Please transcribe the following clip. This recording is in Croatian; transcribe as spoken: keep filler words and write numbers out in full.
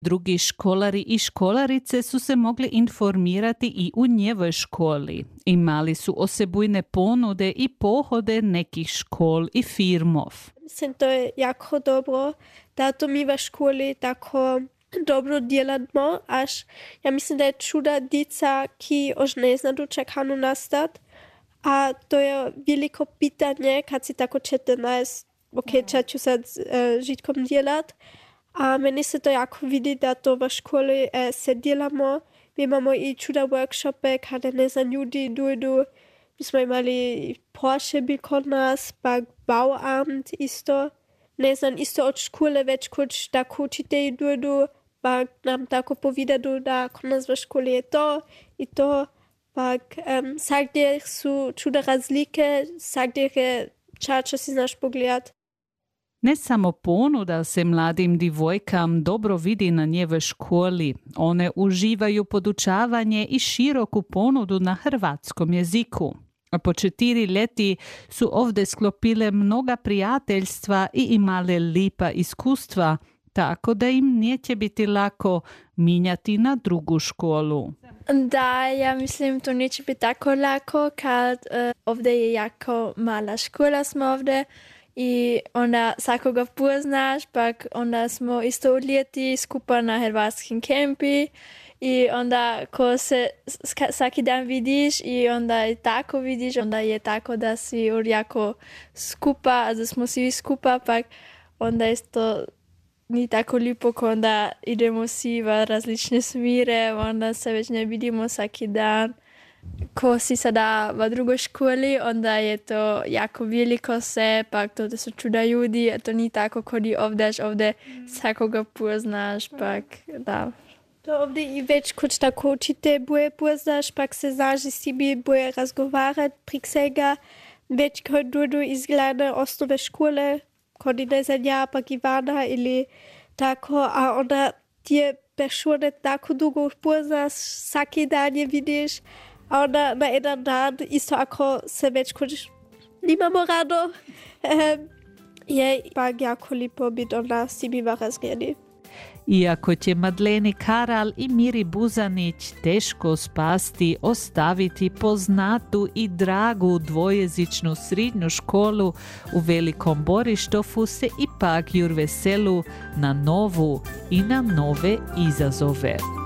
Drugi školari i školarice su se mogli informirati i u njevoj školi. Imali su osebujne ponude i pohode nekih škol i firmov. Mislim, to je jako dobro, da to mi v školi tako dobro djelamo, až ja mislim, da je čuda dica, ki už ne zna dočekano nastat. A to je veliko pitanje, kad si tako četrnaest, ok, čo ću sad uh, žitkom djelat. A meni se to jako vidi, da to v školi uh, se djelamo. Mi imamo i čuda workshope, kada ne znam, ljudi dojdu. Mi smo imali Porsche bil kod nas, pa Bauamt isto. Ne znam, isto od škole već kuć da učitelji dojdu, pa nam tako povedadu, da kod nas v školi je to i to. Pa um, svakdje su čuda razlike, svakdje je čas, čo si znaš pogledat. Ne samo ponuda se mladim divojkam dobro vidi na njevoj školi. One uživaju podučavanje i široku ponudu na hrvatskom jeziku. A po četiri ljeti su ovdje sklopile mnoga prijateljstva i imale lipa iskustva, tako da im neće biti lako minjati na drugu školu. Da, ja mislim, to neće biti tako lako, kad uh, ovdje je jako mala škola smo ovdje i onda svakoga poznaš, pak onda smo isto odljeti skupa na hrvatskim kempi i onda ko se svaki dan vidiš i onda je tako vidiš, onda je tako da si jako skupa, a da smo svi skupa, pak onda je to ni tako lipo, ko onda idemo si v različne smire, onda se već ne vidimo svaki dan. Ko si sada v drugoj školi, onda je to jako veliko se, pak to su čuda ljudi, a to ni tako, ko di ovdeš, ovdje svakoga poznaš, pak da. To ovdje i već kuć tako učite boje poznaš, pak se znaš s timi boje razgovarat, prik svega, već ko dođu iz glavne osnovne škole, ko ni ne znam ja, pak Ivana ili tako, a onda ti je peršone tako dugo poznaš, svaki dan je vidiš, a onda na jedan dan, isto ako se već kuć nimamo rado, um, je pak jako lipo biti onda s timi razgledani. Iako će Madleni Karal i Miri Buzanić teško spasti, ostaviti poznatu i dragu dvojezičnu srednju školu u Velikom Borištofu, se ipak jur veselu na novu i na nove izazove.